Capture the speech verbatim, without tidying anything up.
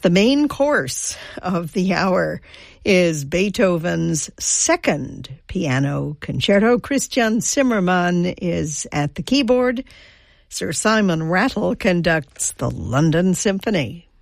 The main course of the hour is Beethoven's second piano concerto. Christian Zimmermann is at the keyboard. Sir Simon Rattle conducts the London Symphony.